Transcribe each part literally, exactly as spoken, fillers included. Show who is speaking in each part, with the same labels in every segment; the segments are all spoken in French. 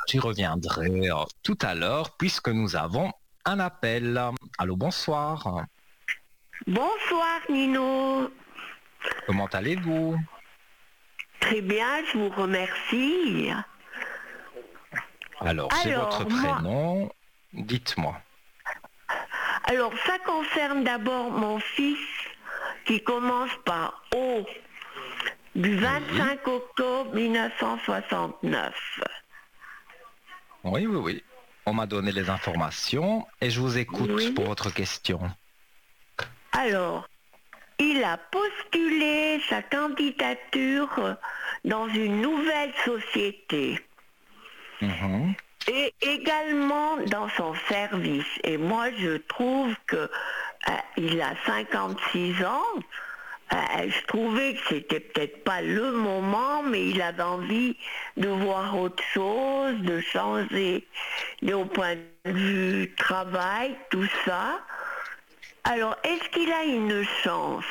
Speaker 1: j'y reviendrai euh, tout à l'heure puisque nous avons un appel. Allô, bonsoir.
Speaker 2: Bonsoir Nino.
Speaker 1: Comment allez-vous?
Speaker 2: Très bien, je vous remercie.
Speaker 1: Alors, c'est votre
Speaker 2: Alors, moi,
Speaker 1: prénom. Dites-moi.
Speaker 2: alors ça concerne d'abord mon fils qui commence par O du vingt-cinq octobre mille neuf cent soixante-neuf.
Speaker 1: Oui, oui, oui. On m'a donné les informations et je vous écoute
Speaker 2: Oui.
Speaker 1: pour votre question.
Speaker 2: Alors, il a postulé sa candidature dans une nouvelle société.
Speaker 1: Mhm.
Speaker 2: Et également dans son service. Et moi, je trouve que euh, il a cinquante-six ans. Euh, je trouvais que c'était peut-être pas le moment, mais il avait envie de voir autre chose, de changer et au point de vue travail, tout ça. Alors, est-ce qu'il a une chance?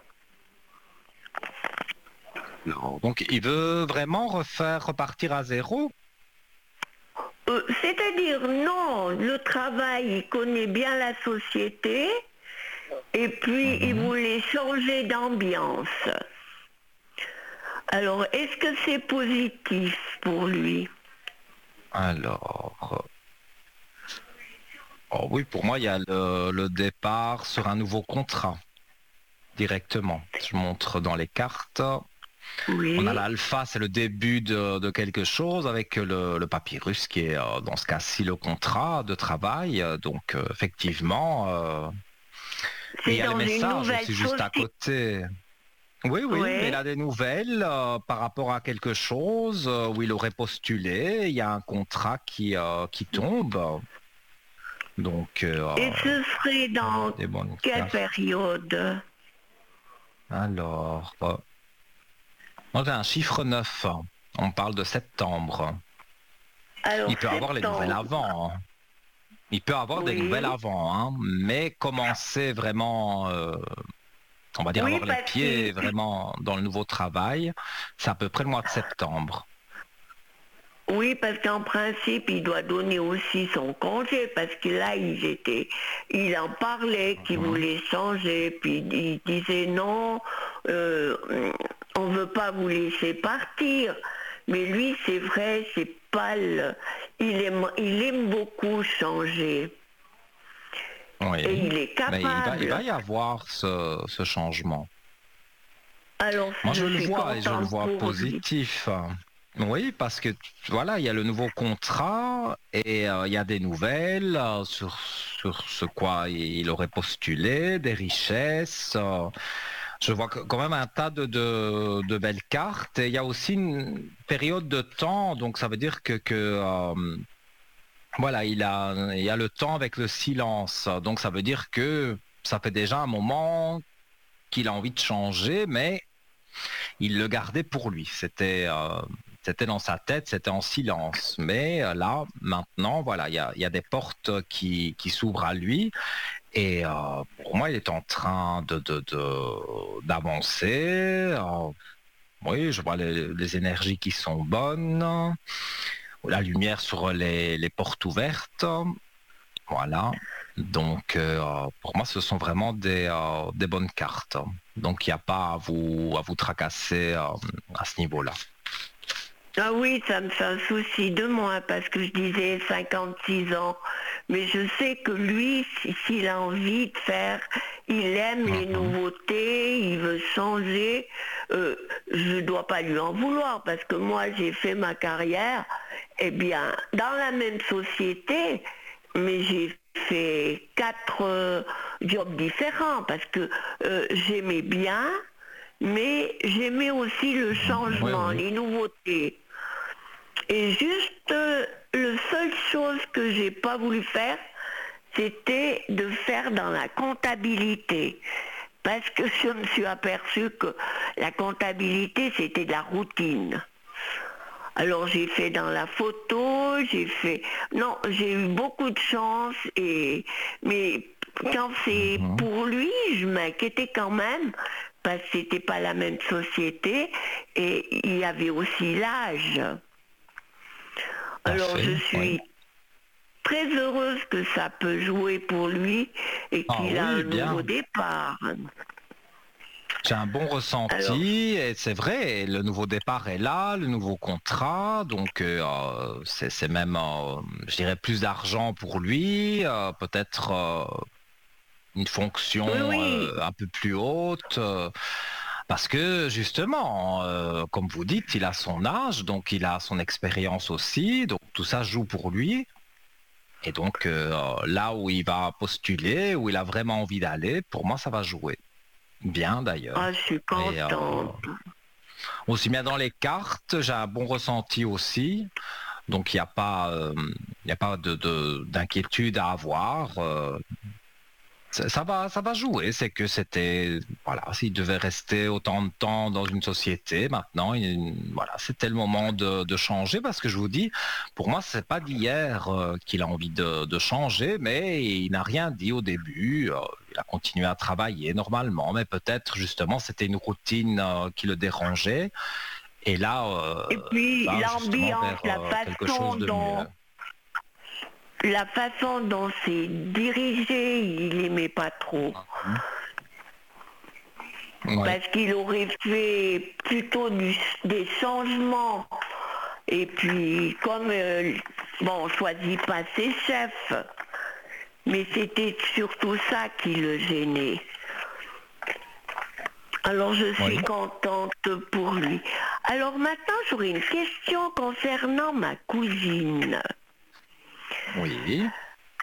Speaker 1: Non. Donc, il veut vraiment refaire repartir à zéro?
Speaker 2: Euh, C'est-à-dire, non, le travail, il connaît bien la société, et puis il
Speaker 1: Mhm.
Speaker 2: voulait changer d'ambiance. Alors, est-ce que c'est positif pour lui?
Speaker 1: Alors, oh oui, pour moi, il y a le, le départ sur un nouveau contrat directement. Je montre dans les cartes. On a
Speaker 2: Oui.
Speaker 1: l'alpha, c'est le début de, de quelque chose avec le, le papyrus qui est euh, dans ce cas-ci le contrat de travail. Euh, Donc euh, effectivement, euh, et il
Speaker 2: C'est
Speaker 1: y a les
Speaker 2: dans une
Speaker 1: messages
Speaker 2: nouvelle
Speaker 1: aussi juste à
Speaker 2: société.
Speaker 1: côté. Oui, oui, mais il
Speaker 2: Oui.
Speaker 1: a des nouvelles euh, par rapport à quelque chose euh, où il aurait postulé. Il y a un contrat qui, euh, qui tombe. Donc, euh,
Speaker 2: Et ce serait dans
Speaker 1: des bonnes
Speaker 2: quelle
Speaker 1: cartes.
Speaker 2: période?
Speaker 1: Alors, euh, on a un chiffre neuf. On parle de septembre.
Speaker 2: Alors,
Speaker 1: Il peut avoir les nouvelles
Speaker 2: septembre.
Speaker 1: avant, hein. Il peut avoir des nouvelles
Speaker 2: Oui.
Speaker 1: avant, hein, mais commencer vraiment, euh, on va dire
Speaker 2: Oui,
Speaker 1: avoir les
Speaker 2: parce
Speaker 1: pieds
Speaker 2: qu'il
Speaker 1: vraiment dans le nouveau travail, c'est à peu près le mois de septembre.
Speaker 2: Oui, parce qu'en principe, il doit donner aussi son congé, parce que là, il était, il en parlait, qu'il
Speaker 1: Mhm.
Speaker 2: voulait changer, puis il disait non, euh, on ne veut pas vous laisser partir. Mais lui, c'est vrai, c'est pas le, il aime, il aime beaucoup changer. Et
Speaker 1: Oui,
Speaker 2: il est
Speaker 1: mais il va, il va
Speaker 2: capable.
Speaker 1: y avoir ce, ce changement.
Speaker 2: Alors,
Speaker 1: Moi, je
Speaker 2: je
Speaker 1: le
Speaker 2: suis
Speaker 1: vois et je le
Speaker 2: contente
Speaker 1: vois
Speaker 2: pour lui.
Speaker 1: positif. Oui, parce que voilà, il y a le nouveau contrat et euh, il y a des nouvelles euh, sur, sur ce quoi il aurait postulé, des richesses. euh, Je vois que- quand même un tas de, de, de belles cartes. Et il y a aussi une période de temps, donc ça veut dire que, que euh, voilà, il a, il y a le temps avec le silence. Donc ça veut dire que ça fait déjà un moment qu'il a envie de changer, mais il le gardait pour lui. C'était euh, c'était dans sa tête, c'était en silence. Mais euh, là, maintenant, voilà, il y a, il y a des portes qui, qui s'ouvrent à lui. Et euh, pour moi, il est en train de, de, de- d'avancer. Euh, oui, je vois les, les énergies qui sont bonnes, la lumière sur les, les portes ouvertes. Voilà. Donc, euh, pour moi, ce sont vraiment des, euh, des bonnes cartes. Donc, il n'y a pas à vous, à vous tracasser euh, à ce niveau-là.
Speaker 2: Ah oui, ça me fait un souci de moi parce que je disais cinquante-six ans. Mais je sais que lui, si- s'il a envie de faire, il aime les
Speaker 1: Mhm.
Speaker 2: nouveautés, il veut changer. Euh, je ne dois pas lui en vouloir parce que moi, j'ai fait ma carrière, eh bien, dans la même société, mais j'ai fait quatre euh, jobs différents parce que euh, j'aimais bien, mais j'aimais aussi le
Speaker 1: Oui,
Speaker 2: changement,
Speaker 1: oui.
Speaker 2: les nouveautés. Et juste, euh, la seule chose que j'ai pas voulu faire, c'était de faire dans la comptabilité. Parce que je me suis aperçue que la comptabilité, c'était de la routine. Alors j'ai fait dans la photo, j'ai fait... Non, j'ai eu beaucoup de chance, et... mais quand c'est
Speaker 1: Mhm.
Speaker 2: pour lui, je m'inquiétais quand même, parce que c'était pas la même société, et il y avait aussi l'âge. Alors
Speaker 1: fait,
Speaker 2: je suis
Speaker 1: oui.
Speaker 2: très heureuse que ça peut jouer pour lui et
Speaker 1: Ah
Speaker 2: qu'il a un
Speaker 1: oui,
Speaker 2: nouveau
Speaker 1: bien.
Speaker 2: départ.
Speaker 1: J'ai un bon
Speaker 2: Alors,
Speaker 1: ressenti et c'est vrai, le nouveau départ est là, le nouveau contrat, donc euh, euh, c'est c'est même, euh, je dirais, plus d'argent pour lui, euh, peut-être euh, une
Speaker 2: oui,
Speaker 1: fonction
Speaker 2: oui,
Speaker 1: euh, un peu plus haute, euh, parce que justement, euh, comme vous dites, il a son âge, donc il a son expérience aussi, donc tout ça joue pour lui. Et donc euh, là où il va postuler, où il a vraiment envie d'aller, pour moi, ça va jouer. Bien
Speaker 2: ah,
Speaker 1: d'ailleurs.
Speaker 2: je suis
Speaker 1: Et euh,
Speaker 2: contente.
Speaker 1: aussi bien dans les cartes, j'ai un bon ressenti aussi. Donc il n'y a pas, euh, il y a pas de, de- d'inquiétude à avoir. euh, ça, ça va, ça va jouer. C'est que c'était, voilà, s'il devait rester autant de temps dans une société, maintenant, il- voilà, c'était le moment de, de changer parce que je vous dis, pour moi, c'est pas d'hier euh, qu'il a envie de, de changer, mais il n'a rien dit au début. euh, il a continué à travailler normalement, mais peut-être justement c'était une routine euh, qui le dérangeait. Et là,
Speaker 2: Et
Speaker 1: euh, il
Speaker 2: puis
Speaker 1: va justement
Speaker 2: l'ambiance,
Speaker 1: vers
Speaker 2: la
Speaker 1: euh, quelque chose
Speaker 2: façon
Speaker 1: de mieux.
Speaker 2: dont la façon dont c'est dirigé, il aimait pas trop.
Speaker 1: Mhm. Oui.
Speaker 2: Parce qu'il aurait fait plutôt du- des changements. Et puis, comme, euh, bon, on choisit pas ses chefs, mais c'était surtout ça qui le gênait. Alors je suis
Speaker 1: Oui.
Speaker 2: contente pour lui. Alors maintenant, j'aurais une question concernant ma cousine.
Speaker 1: Oui.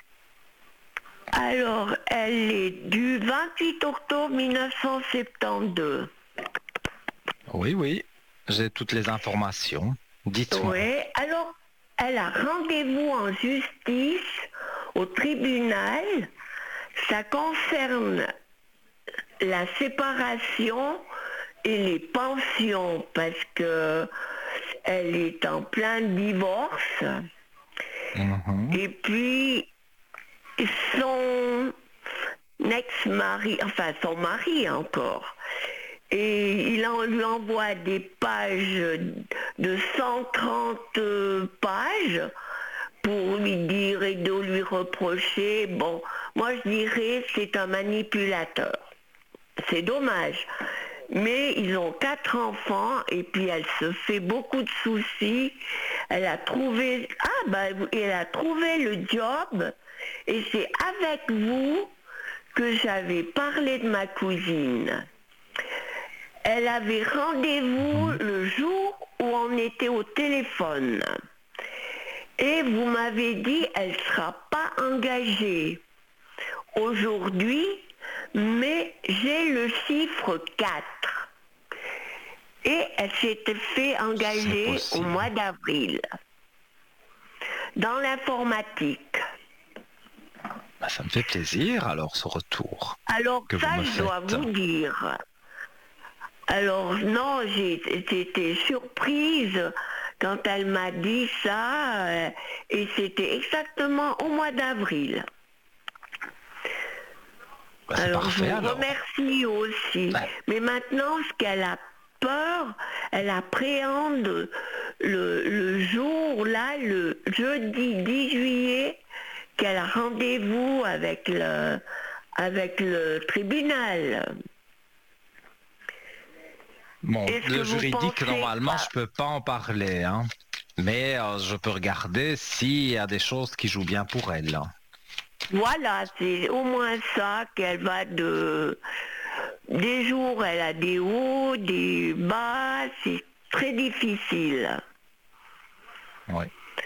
Speaker 2: Alors, elle est du vingt-huit octobre mille neuf cent soixante-douze.
Speaker 1: Oui, oui. J'ai toutes les informations. Dites-moi.
Speaker 2: Oui, alors, elle a rendez-vous en justice au tribunal. Ça concerne la séparation et les pensions parce que elle est en plein divorce.
Speaker 1: Mhm.
Speaker 2: Et puis, son ex-mari, enfin son mari encore, et il en, lui envoie des pages de cent trente pages pour lui dire et de lui reprocher. Bon, moi je dirais c'est un manipulateur. C'est dommage. Mais ils ont quatre enfants et puis elle se fait beaucoup de soucis. Elle a trouvé, ah bah, elle a trouvé le job et c'est avec vous que j'avais parlé de ma cousine. Elle avait rendez-vous
Speaker 1: Mhm.
Speaker 2: le jour où on était au téléphone. Et vous m'avez dit, elle ne sera pas engagée aujourd'hui, mais j'ai le chiffre quatre. Et elle s'était fait
Speaker 1: C'est
Speaker 2: engager au
Speaker 1: possible.
Speaker 2: mois d'avril dans l'informatique.
Speaker 1: Bah, ça me fait plaisir alors ce retour
Speaker 2: Alors
Speaker 1: que vous
Speaker 2: ça,
Speaker 1: me
Speaker 2: je dois
Speaker 1: faites.
Speaker 2: vous dire. Alors non, j'ai été surprise quand elle m'a dit ça, euh, et c'était exactement au mois d'avril.
Speaker 1: Bah, c'est
Speaker 2: Alors je
Speaker 1: parfait
Speaker 2: vous
Speaker 1: alors.
Speaker 2: remercie aussi.
Speaker 1: Ouais.
Speaker 2: Mais maintenant, ce qu'elle a peur, elle appréhende le, le jour, là, le jeudi dix juillet, qu'elle a rendez-vous avec le, avec le tribunal.
Speaker 1: Bon,
Speaker 2: Est-ce que
Speaker 1: le
Speaker 2: vous
Speaker 1: juridique,
Speaker 2: pensez
Speaker 1: normalement,
Speaker 2: pas?
Speaker 1: je peux pas en parler, hein. Mais euh, je peux regarder s'il y a des choses qui jouent bien pour elle.
Speaker 2: Voilà, c'est au moins ça qu'elle va de... Des jours, elle a des hauts, des bas, c'est très difficile.
Speaker 1: Oui.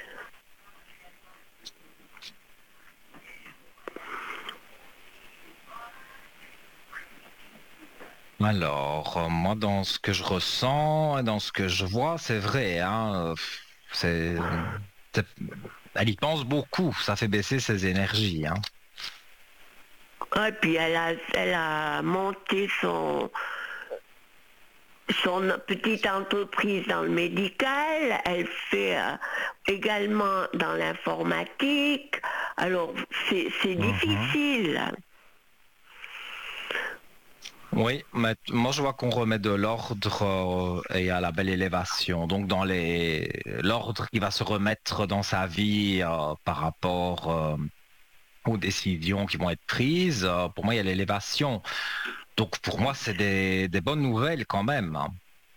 Speaker 1: Alors, euh, moi, dans ce que je ressens et dans ce que je vois, c'est vrai, hein. euh, C'est, c'est- elle y pense beaucoup. Ça fait baisser ses énergies, hein.
Speaker 2: Et puis elle a, elle a monté son, son petite entreprise dans le médical, elle fait euh, également dans l'informatique. Alors c'est c'est
Speaker 1: Mhm.
Speaker 2: difficile.
Speaker 1: Oui, mais moi je vois qu'on remet de l'ordre euh, et à la belle élévation. Donc dans les l'ordre qui va se remettre dans sa vie euh, par rapport euh, aux décisions qui vont être prises, euh, pour moi il y a l'élévation. Donc pour moi c'est des, des bonnes nouvelles quand même, hein.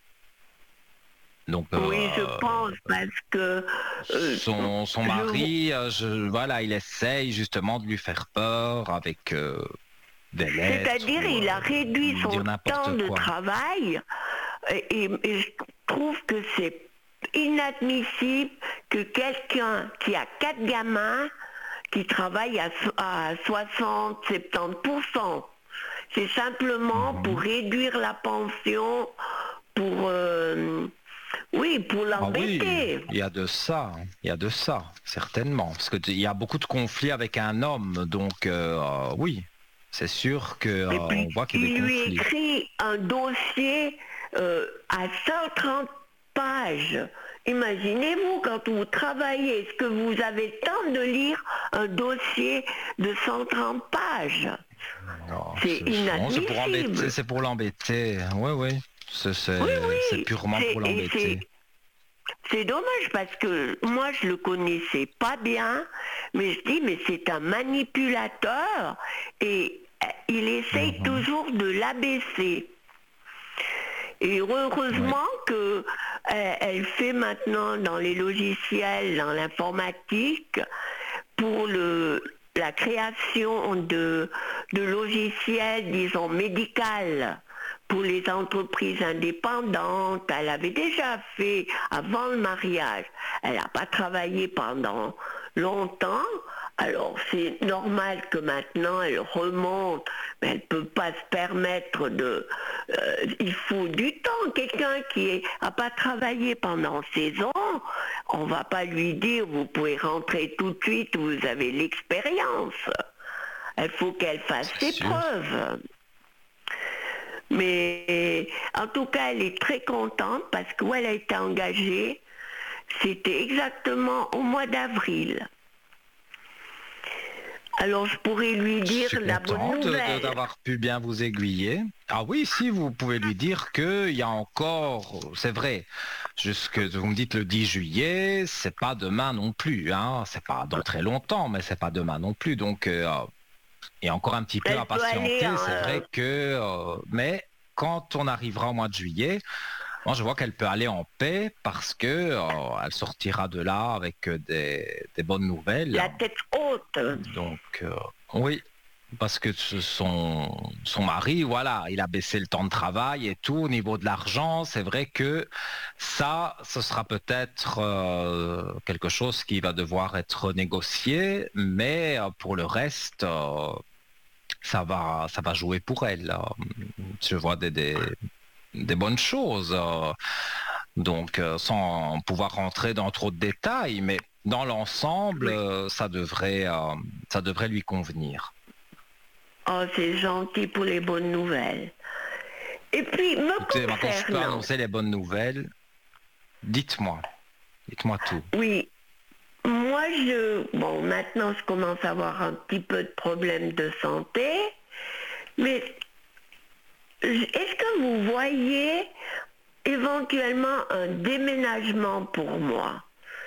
Speaker 1: Donc
Speaker 2: Oui, je
Speaker 1: euh,
Speaker 2: pense, parce que euh,
Speaker 1: son, son
Speaker 2: je,
Speaker 1: mari, euh, je, voilà, il essaye justement de lui faire peur avec euh, des lettres
Speaker 2: c'est-à-dire,
Speaker 1: ou
Speaker 2: il a
Speaker 1: euh,
Speaker 2: réduit
Speaker 1: lui
Speaker 2: son
Speaker 1: dire
Speaker 2: temps
Speaker 1: n'importe
Speaker 2: de
Speaker 1: quoi.
Speaker 2: travail et, et- et je trouve que c'est inadmissible que quelqu'un qui a quatre gamins, qui travaille à, so- à soixante à soixante-dix pour cent, c'est simplement pour
Speaker 1: Mhm.
Speaker 2: réduire la pension, pour, euh, oui, pour
Speaker 1: Ah oui,
Speaker 2: l'embêter.
Speaker 1: il y a de ça, hein. Il y a de ça, certainement. Parce qu'il y a beaucoup de conflits avec un homme, donc euh, euh, oui, c'est sûr
Speaker 2: Et
Speaker 1: qu'on
Speaker 2: puis,
Speaker 1: voit qu'il y a des
Speaker 2: il lui
Speaker 1: conflits.
Speaker 2: écrit un dossier euh, à cent trente pages. Imaginez-vous, quand vous travaillez, est-ce que vous avez le temps de lire un dossier de cent trente pages?
Speaker 1: Non,
Speaker 2: C'est
Speaker 1: c'est non, c'est pour embêter,
Speaker 2: inadmissible.
Speaker 1: c'est pour l'embêter. Oui, oui, c'est
Speaker 2: Oui,
Speaker 1: c'est- c'est
Speaker 2: oui,
Speaker 1: purement
Speaker 2: c'est,
Speaker 1: pour
Speaker 2: et c'est,
Speaker 1: l'embêter.
Speaker 2: c'est dommage parce que moi je le connaissais pas bien, mais je dis mais c'est un manipulateur et euh, il essaye
Speaker 1: Mhm.
Speaker 2: toujours de l'abaisser. Et
Speaker 1: Oui,
Speaker 2: heureusement que euh, elle fait maintenant dans les logiciels, dans l'informatique, pour le, la création de, de logiciels, disons, médical pour les entreprises indépendantes. Elle avait déjà fait avant le mariage. Elle n'a pas travaillé pendant longtemps. Alors c'est normal que maintenant elle remonte, mais elle ne peut pas se permettre de... euh, il faut du temps. Quelqu'un qui n'a pas travaillé pendant seize ans, on ne va pas lui dire vous pouvez rentrer tout de suite, vous avez l'expérience. Il faut qu'elle fasse
Speaker 1: c'est
Speaker 2: ses
Speaker 1: sûr.
Speaker 2: preuves. Mais en tout cas, elle est très contente parce qu'où elle a été engagée, c'était exactement au mois d'avril. Alors je pourrais lui
Speaker 1: Je
Speaker 2: dire
Speaker 1: suis
Speaker 2: la bonne
Speaker 1: content de, de-
Speaker 2: nouvelle.
Speaker 1: d'avoir pu bien vous aiguiller. Ah oui, si vous pouvez lui dire qu'il y a encore, c'est vrai, jusque vous me dites le dix juillet, c'est pas demain non plus, hein. C'est pas dans très longtemps, mais c'est pas demain non plus. Donc euh, il y a encore un petit peu à
Speaker 2: Elle peut aller
Speaker 1: patienter.
Speaker 2: en...
Speaker 1: C'est
Speaker 2: euh,
Speaker 1: vrai que, euh, mais quand on arrivera au mois de juillet, moi je vois qu'elle peut aller en paix parce que euh, elle sortira de là avec euh, des, des bonnes nouvelles.
Speaker 2: la tête haute.
Speaker 1: Donc euh, oui, parce que ce- son, son mari, voilà, il a baissé le temps de travail et tout au niveau de l'argent. C'est vrai que ça, ce sera peut-être euh, quelque chose qui va devoir être négocié, mais euh, pour le reste, euh, ça va, ça va jouer pour elle. euh. Je vois des, des, des bonnes choses. euh. Donc, euh, sans pouvoir rentrer dans trop de détails, mais dans l'ensemble,
Speaker 2: Oui.
Speaker 1: euh, ça devrait, euh, ça devrait lui convenir.
Speaker 2: Oh, c'est gentil pour les bonnes nouvelles. Et puis, me
Speaker 1: Écoutez, ben, quand je peux
Speaker 2: concernant,
Speaker 1: annoncer les bonnes nouvelles, dites-moi, dites-moi tout.
Speaker 2: oui, moi je, bon, maintenant je commence à avoir un petit peu de problèmes de santé, mais est-ce que vous voyez éventuellement un déménagement pour moi?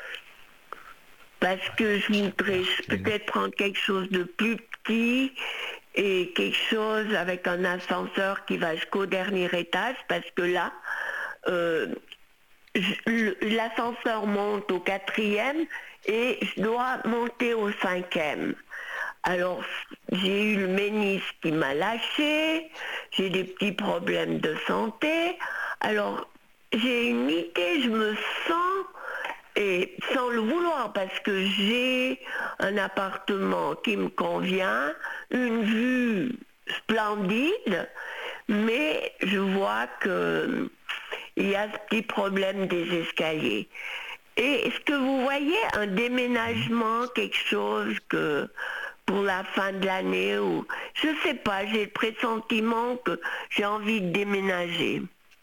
Speaker 2: Parce que je voudrais
Speaker 1: Ok.
Speaker 2: peut-être prendre quelque chose de plus petit et quelque chose avec un ascenseur qui va jusqu'au dernier étage, parce que là, euh, l'ascenseur monte au quatrième et je dois monter au cinquième. Alors, j'ai eu le ménisque qui m'a lâché, j'ai des petits problèmes de santé. Alors, j'ai une idée, je me sens, et sans le vouloir, parce que j'ai un appartement qui me convient, une vue splendide, mais je vois que il y a ce petit problème des escaliers. Et est-ce que vous voyez un déménagement, quelque chose que pour la fin de l'année ou je sais pas, j'ai le pressentiment que j'ai envie de déménager.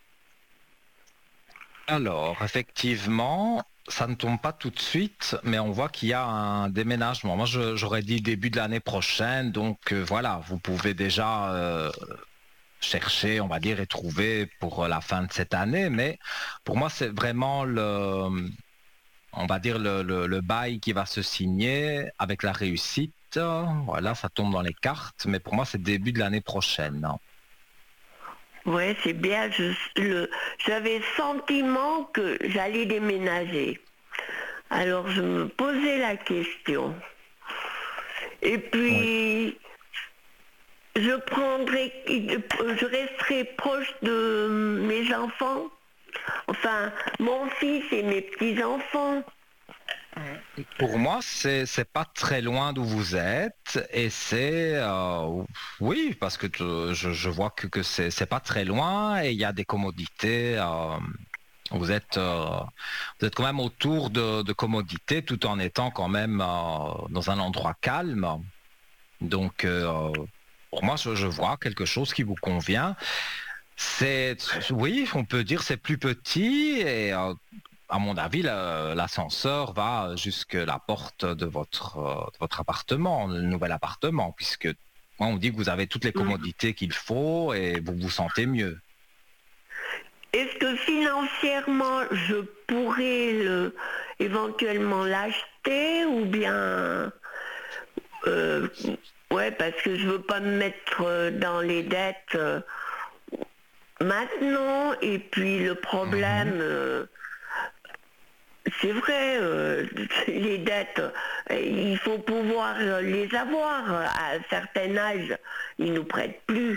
Speaker 1: Alors, effectivement, ça ne tombe pas tout de suite, mais on voit qu'il y a un déménagement. Moi, je- j'aurais dit début de l'année prochaine, donc euh, voilà, vous pouvez déjà euh, chercher, on va dire, et trouver pour la fin de cette année. Mais pour moi, c'est vraiment le, on va dire, le, le, le bail qui va se signer avec la réussite. Voilà, ça tombe dans les cartes. Mais pour moi, c'est début de l'année prochaine.
Speaker 2: Ouais, c'est bien. Je, le, j'avais le sentiment que j'allais déménager. Alors je me posais la question. Et puis, oui. je prendrai, je resterai proche de mes enfants. Enfin, mon fils et mes petits-enfants.
Speaker 1: Pour moi, c'est c'est pas très loin d'où vous êtes et c'est euh, oui parce que tu- je, je vois que, que c'est c'est pas très loin et il y a des commodités. euh, vous êtes euh, vous êtes quand même autour de, de commodités tout en étant quand même euh, dans un endroit calme. Donc euh, pour moi, je, je vois quelque chose qui vous convient. C'est oui, on peut dire c'est plus petit et euh, à mon avis, la- l'ascenseur va jusque la porte de votre, euh, de votre appartement, le nouvel appartement, puisque moi, on dit que vous avez toutes les commodités qu'il faut et vous vous sentez mieux.
Speaker 2: Est-ce que financièrement, je pourrais le, éventuellement l'acheter ou bien... Euh, ouais, parce que je veux pas me mettre dans les dettes euh, maintenant. Et puis le problème...
Speaker 1: Mhm.
Speaker 2: euh, c'est vrai, euh, les dettes, euh, il faut pouvoir euh, les avoir. À un certain âge, ils nous prêtent plus.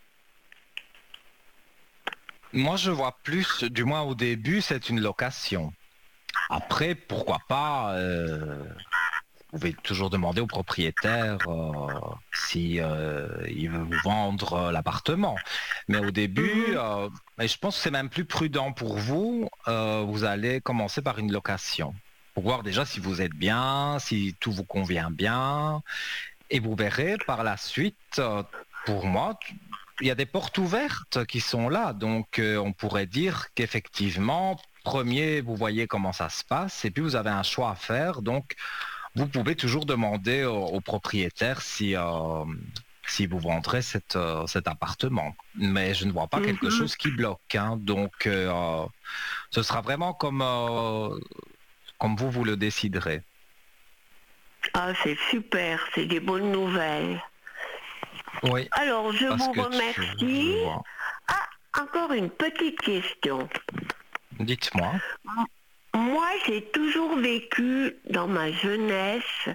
Speaker 1: Moi, je vois plus, du moins au début, c'est une location. Après, pourquoi pas, euh, vous pouvez toujours demander au propriétaire euh, si euh, il veut vous vendre euh, l'appartement. Mais au début,
Speaker 2: Mhm.
Speaker 1: euh, et je pense que c'est même plus prudent pour vous. euh, vous allez commencer par une location pour voir déjà si vous êtes bien, si tout vous convient bien, et vous verrez par la suite. euh, pour moi, il y a des portes ouvertes qui sont là, donc euh, on pourrait dire qu'effectivement, premier, vous voyez comment ça se passe, et puis vous avez un choix à faire, donc vous pouvez toujours demander au, au propriétaire si, euh, si vous vendrez cette, euh, cet appartement. Mais je ne vois pas quelque
Speaker 2: Mhm.
Speaker 1: chose qui bloque. Hein. Donc, euh, ce sera vraiment comme, euh, comme vous, vous le déciderez.
Speaker 2: Ah, c'est super, c'est des bonnes nouvelles.
Speaker 1: Oui,
Speaker 2: Alors, je
Speaker 1: parce
Speaker 2: vous
Speaker 1: que tu- je
Speaker 2: remercie.
Speaker 1: vois.
Speaker 2: Ah, encore une petite question.
Speaker 1: Dites-moi.
Speaker 2: Moi, j'ai toujours vécu dans ma jeunesse,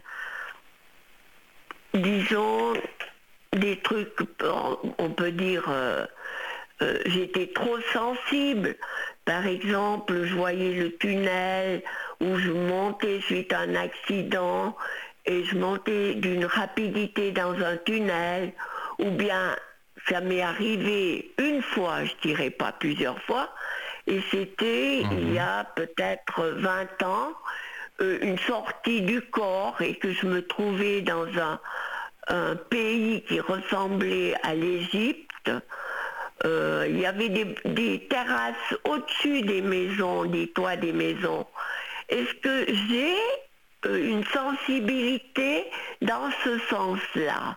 Speaker 2: disons, des trucs, on peut dire, euh, euh, j'étais trop sensible. Par exemple, je voyais le tunnel où je montais suite à un accident et je montais d'une rapidité dans un tunnel, ou bien ça m'est arrivé une fois, je dirais pas plusieurs fois, et c'était il y
Speaker 1: Mhm.
Speaker 2: a peut-être vingt ans, euh, une sortie du corps et que je me trouvais dans un, un pays qui ressemblait à l'Égypte. Euh, il y avait des, des terrasses au-dessus des maisons, des toits des maisons. Est-ce que j'ai euh, une sensibilité dans ce sens-là?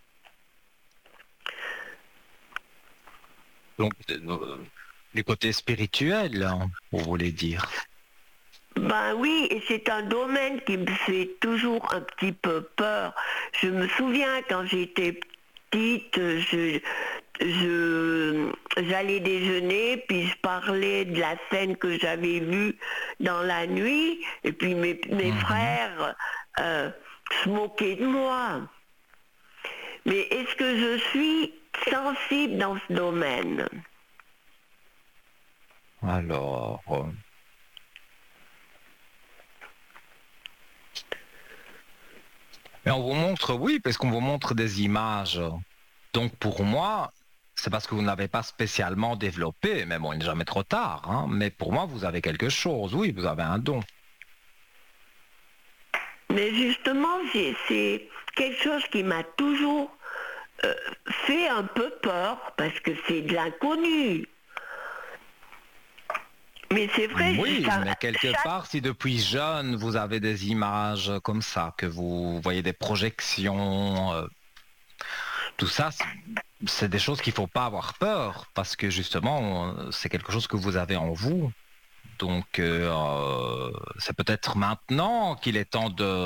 Speaker 1: Donc, euh, les côtés spirituels, hein, vous voulez dire.
Speaker 2: Ben oui, et c'est un domaine qui me fait toujours un petit peu peur. Je me souviens quand j'étais petite, je, je, j'allais déjeuner, puis je parlais de la scène que j'avais vue dans la nuit, et puis mes, mes
Speaker 1: Mhm.
Speaker 2: frères euh, se moquaient de moi. Mais est-ce que je suis sensible dans ce domaine?
Speaker 1: Alors, euh, mais on vous montre, oui, parce qu'on vous montre des images. Donc pour moi, c'est parce que vous n'avez pas spécialement développé, mais bon, il n'est jamais trop tard. Hein, mais pour moi, vous avez quelque chose, oui, vous avez un don.
Speaker 2: Mais justement, c'est, c'est quelque chose qui m'a toujours euh, fait un peu peur, parce que c'est de l'inconnu. Mais c'est vrai,
Speaker 1: Oui,
Speaker 2: ça,
Speaker 1: mais quelque
Speaker 2: chaque...
Speaker 1: part, si depuis jeune, vous avez des images comme ça, que vous voyez des projections, euh, tout ça, c'est des choses qu'il ne faut pas avoir peur, parce que justement, c'est quelque chose que vous avez en vous. Donc, euh, c'est peut-être maintenant qu'il est temps de